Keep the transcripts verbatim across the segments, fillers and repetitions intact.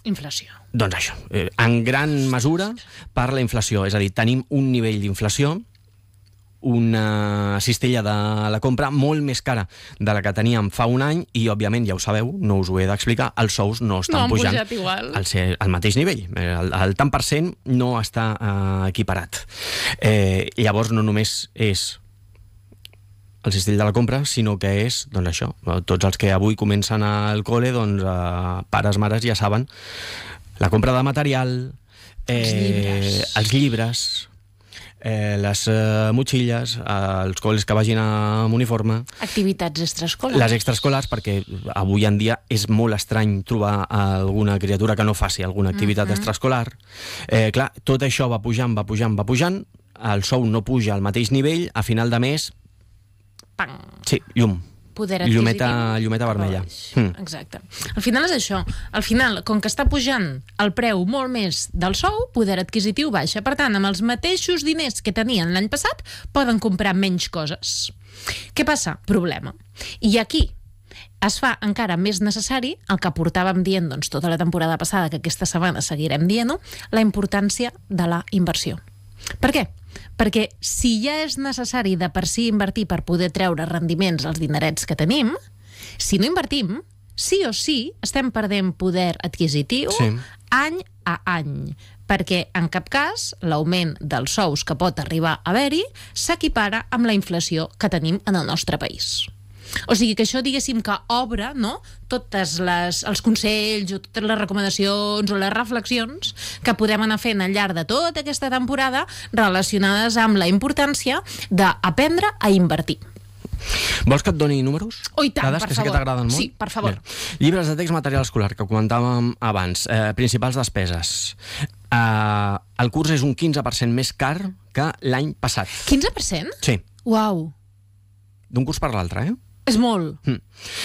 inflació. Doncs això, eh, en gran mesura per la inflació. És a dir, tenim un nivell d'inflació, una cistella de la compra molt més cara de la que teníem fa un any i, òbviament, ja ho sabeu, no us ho he d'explicar, els sous no estan No han pujant pujat igual. al, ser, al mateix nivell. El, el tant per cent no està eh, equiparat. Eh, llavors, no només és el cistell de la compra, sinó que és, doncs això, tots els que avui comencen al col·le, doncs eh, pares, mares ja saben, la compra de material, eh, Els llibres. els llibres, eh, les eh, motxilles, eh, els col·les que vagin amb uniforme, Activitats extraescolars. les extraescolars, perquè avui en dia és molt estrany trobar alguna criatura que no faci alguna activitat Mhm. extraescolar. Eh, clar, tot això va pujant, va pujant, va pujant, el sou no puja al mateix nivell, a final de mes, Pam. sí, llum. Poder adquisitiu. Llumeta, llumeta vermella. Mm. Exacte. Al final és això. Al final, com que està pujant el preu molt més del sou, poder adquisitiu baixa. Per tant, amb els mateixos diners que tenien l'any passat, poden comprar menys coses. Què passa? Problema. I aquí es fa encara més necessari el que portàvem dient doncs, tota la temporada passada, que aquesta setmana seguirem dient-ho, la importància de la inversió. Per què? Perquè si ja és necessari de per si invertir per poder treure rendiments als dinerets que tenim, si no invertim, sí o sí estem perdent poder adquisitiu Sí. any a any, perquè en cap cas l'augment dels sous que pot arribar a haver-hi s'equipara amb la inflació que tenim en el nostre país. O sigui que això, diguéssim, que obre, no?, totes les, els consells o totes les recomanacions o les reflexions que podem anar fent al llarg de tota aquesta temporada relacionades amb la importància d'aprendre a invertir. Vols que et doni números? Oh, i tant, Dades per que sí que favor. t'agraden molt? Sí, per favor. Mira, llibres de text, material escolar, que comentàvem abans. Eh, principals despeses. Eh, el curs és un quinze per cent més car que l'any passat. quinze per cent? Sí, Uau, d'un curs per l'altre, eh? és molt. Mm.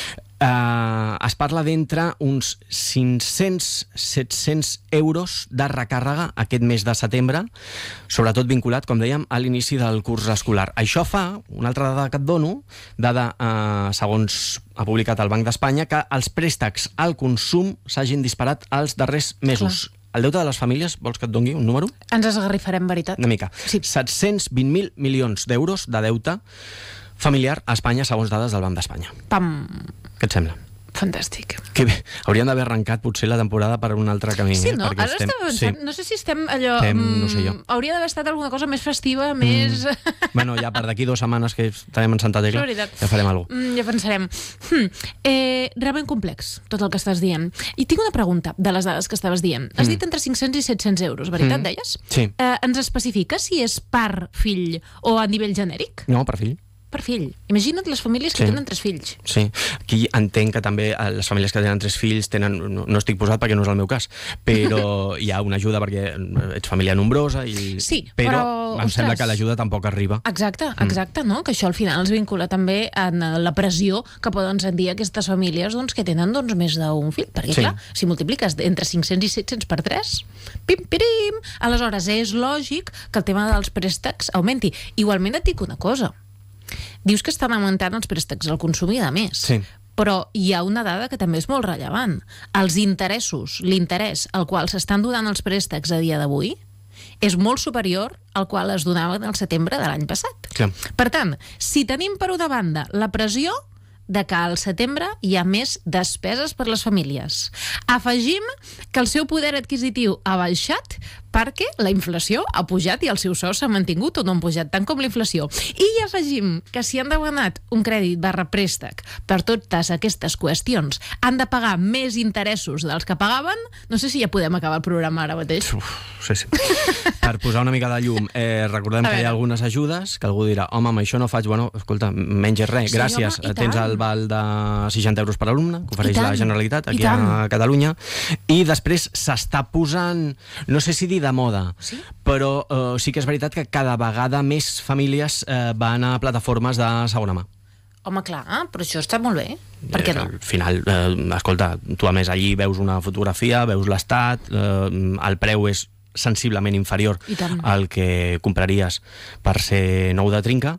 Uh, es parla d'entre uns cinc-cents a set-cents euros de recàrrega aquest mes de setembre, sobretot vinculat, com dèiem, a l'inici del curs escolar. Això fa, una altra dada que et dono, dada, uh, segons ha publicat el Banc d'Espanya, que els préstecs al consum s'hagin disparat els darrers mesos. El deute de les famílies, vols que et doni un número? Ens esgarrifarem, veritat. Una mica. Sí. set-cents vint mil milions d'euros de deute familiar a Espanya, segons dades del Banc d'Espanya. Pam. Què et sembla? Fantàstic. Que bé, hauríem d'haver arrencat potser la temporada per un altre camí. Sí, eh? no? Perquè Ara estem... estava pensant, sí. no sé si estem allò... Estem, no sé jo. mm, Hauria d'haver estat alguna cosa més festiva, més... Bueno, ja per d'aquí dues setmanes que estarem en Santa Tecla, És veritat. ja farem alguna cosa. Mm, ja pensarem. Hm, eh, realment complex, tot el que estàs dient. I tinc una pregunta de les dades que estaves dient. Has dit entre cinc-cents i set-cents euros, veritat, Mm. deies? Sí. Eh, ens especifica si és per fill o a nivell genèric? No, per fill. Per fill. Imagina't les famílies que Sí. tenen tres fills. Sí, aquí entenc que també eh, les famílies que tenen tres fills tenen, no, no estic posat perquè no és el meu cas, però hi ha una ajuda perquè ets família nombrosa i... Sí, però, però, em sembla ostres. que l'ajuda tampoc arriba. Exacte, exacte, no? Que això al final es vincula també en la pressió que poden sentir aquestes famílies doncs, que tenen doncs, més d'un fill. Perquè, Sí. clar, si multipliques entre cinc-cents i set-cents per tres, pim, pirim, aleshores és lògic que el tema dels préstecs augmenti. Igualment et dic una cosa. Dius que estan augmentant els préstecs al consum i de més. Sí. Però hi ha una dada que també és molt rellevant. Els interessos, l'interès al qual s'estan donant els préstecs a dia d'avui és molt superior al qual es donaven al setembre de l'any passat. Clar. Per tant, si tenim per una banda la pressió de que al setembre hi ha més despeses per les famílies, afegim que el seu poder adquisitiu ha baixat perquè la inflació ha pujat i el seu sou s'ha mantingut o no han pujat tant com la inflació. I hi afegim que si han demanat un crèdit barra préstec per totes aquestes qüestions han de pagar més interessos dels que pagaven, no sé si ja podem acabar el programa ara mateix. Uf, sí, sí. Per posar una mica de llum, eh, recordem A que hi veure. ha algunes ajudes que algú dirà, home, amb això no faig, bueno, escolta, menys res, Sí, gràcies, home, i tens tant. el val de seixanta euros per alumne, que ofereix I tant, la Generalitat i aquí tant. a Catalunya, i després s'està posant, no sé si dir de moda, Sí? però eh, sí que és veritat que cada vegada més famílies eh, van a plataformes de segona mà. Home, clar, però això està molt bé. Per què no? Al final, eh, escolta, tu a més allí veus una fotografia, veus l'estat, eh, el preu és sensiblement inferior I tant. al que compraries per ser nou de trinca,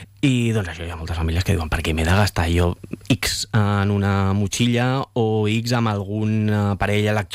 i doncs això hi ha moltes famílies que diuen, per què m'he de gastar jo X en una motxilla o X amb algun aparell electrònic